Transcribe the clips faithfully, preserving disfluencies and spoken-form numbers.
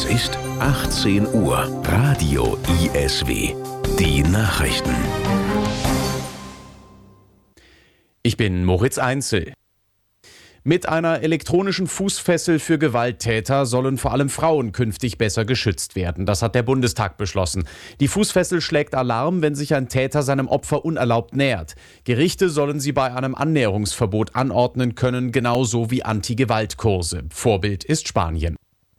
Es ist achtzehn Uhr. Radio I S W. Die Nachrichten. Ich bin Moritz Einzel. Mit einer elektronischen Fußfessel für Gewalttäter sollen vor allem Frauen künftig besser geschützt werden. Das hat der Bundestag beschlossen. Die Fußfessel schlägt Alarm, wenn sich ein Täter seinem Opfer unerlaubt nähert. Gerichte sollen sie bei einem Annäherungsverbot anordnen können, genauso wie Anti-Gewalt-Kurse. Vorbild ist Spanien.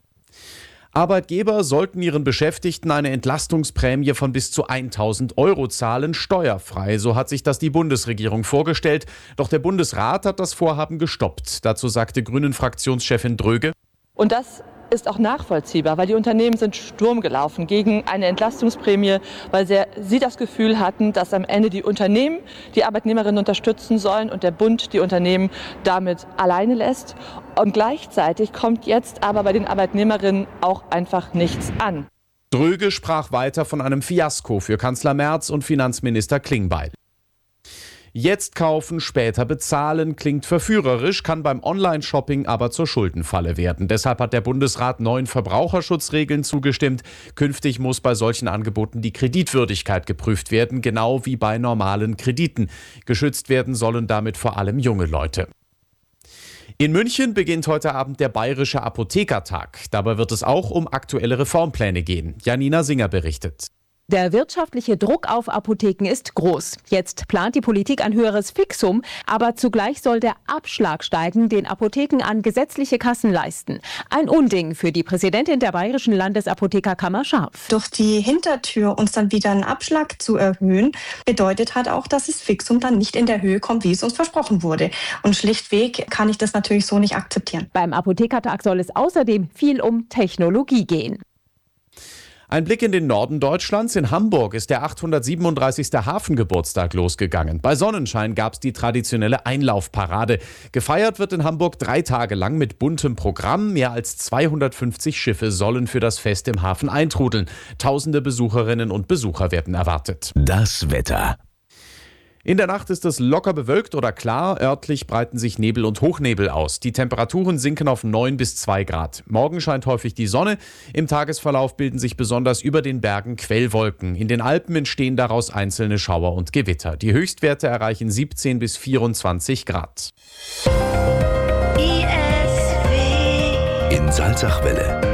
Arbeitgeber sollten ihren Beschäftigten eine Entlastungsprämie von bis zu tausend Euro zahlen, steuerfrei. So hat sich das die Bundesregierung vorgestellt. Doch der Bundesrat hat das Vorhaben gestoppt. Dazu sagte Grünen-Fraktionschefin Dröge: Und das ist auch nachvollziehbar, weil die Unternehmen sind Sturm gelaufen gegen eine Entlastungsprämie, weil sie, sie das Gefühl hatten, dass am Ende die Unternehmen die Arbeitnehmerinnen unterstützen sollen und der Bund die Unternehmen damit alleine lässt. Und gleichzeitig kommt jetzt aber bei den Arbeitnehmerinnen auch einfach nichts an. Dröge sprach weiter von einem Fiasko für Kanzler Merz und Finanzminister Klingbeil. Jetzt kaufen, später bezahlen klingt verführerisch, kann beim Online-Shopping aber zur Schuldenfalle werden. Deshalb hat der Bundesrat neuen Verbraucherschutzregeln zugestimmt. Künftig muss bei solchen Angeboten die Kreditwürdigkeit geprüft werden, genau wie bei normalen Krediten. Geschützt werden sollen damit vor allem junge Leute. In München beginnt heute Abend der Bayerische Apothekertag. Dabei wird es auch um aktuelle Reformpläne gehen. Janina Singer berichtet. Der wirtschaftliche Druck auf Apotheken ist groß. Jetzt plant die Politik ein höheres Fixum, aber zugleich soll der Abschlag steigen, den Apotheken an gesetzliche Kassen leisten. Ein Unding für die Präsidentin der Bayerischen Landesapothekerkammer Scharf. Durch die Hintertür uns dann wieder einen Abschlag zu erhöhen, bedeutet halt auch, dass das Fixum dann nicht in der Höhe kommt, wie es uns versprochen wurde. Und schlichtweg kann ich das natürlich so nicht akzeptieren. Beim Apothekertag soll es außerdem viel um Technologie gehen. Ein Blick in den Norden Deutschlands. In Hamburg ist der achthundertsiebenunddreißigste Hafengeburtstag losgegangen. Bei Sonnenschein gab es die traditionelle Einlaufparade. Gefeiert wird in Hamburg drei Tage lang mit buntem Programm. Mehr als zweihundertfünfzig Schiffe sollen für das Fest im Hafen eintrudeln. Tausende Besucherinnen und Besucher werden erwartet. Das Wetter. In der Nacht ist es locker bewölkt oder klar. Örtlich breiten sich Nebel und Hochnebel aus. Die Temperaturen sinken auf neun bis zwei Grad. Morgen scheint häufig die Sonne. Im Tagesverlauf bilden sich besonders über den Bergen Quellwolken. In den Alpen entstehen daraus einzelne Schauer und Gewitter. Die Höchstwerte erreichen siebzehn bis vierundzwanzig Grad. I S W. In Salzachwelle.